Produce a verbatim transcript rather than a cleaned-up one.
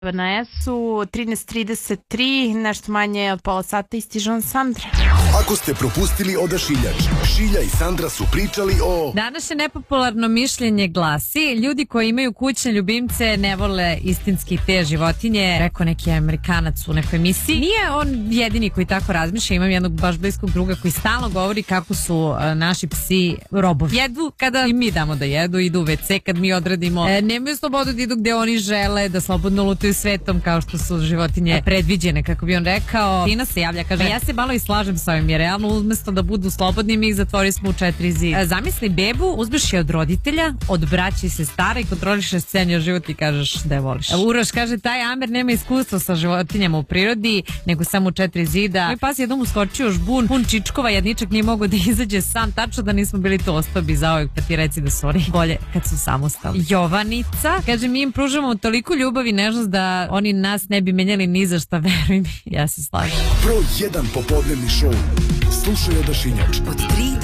Na S-u trinaest trideset tri, nešto manje od pola sata i stižem Sandra. Ako ste propustili Odašiljač, Šilja i Sandra su pričali o... Današnje nepopularno mišljenje glasi: ljudi koji imaju kućne ljubimce ne vole istinski te životinje, rekao neki Amerikanac u nekoj emisiji. Nije on jedini koji tako razmišlja, imam jednog baš bliskog druga koji stalno govori kako su uh, naši psi robovi. Jedu kada i mi damo da jedu, idu u ve ce kad mi odradimo, e, nemaju slobodu da idu gde oni žele, da slobodno lutaju svetom kao što su životinje predviđene, kako bi on rekao. Tina se javlja, kaže, ja se malo i slažem sa ovim, jer realno umesto da budu slobodni mi ih zatvori smo u četiri zida. Zamisli bebu, uzmeš je od roditelja, od braće i sestara i kontrolišeš cenio život i kažeš da je voliš. Uroš kaže, taj Amer nema iskustva sa životinjama u prirodi, nego samo u četiri zida. Moj pas jednom uskočio u žbun, pun čičkova, jedničak nije mogao da izađe sam, tačno da nismo bili to ostabi za ovog, pa ti reci da su oni bolje kad su samostalni. Jovanika kaže, mi im pružamo toliko ljubav i nežnost da oni nas ne bi menjali ni za šta, veruj mi. Ja se slažem. Broj jedan popodnevni šou. Slušaj Odašiljač. Od tri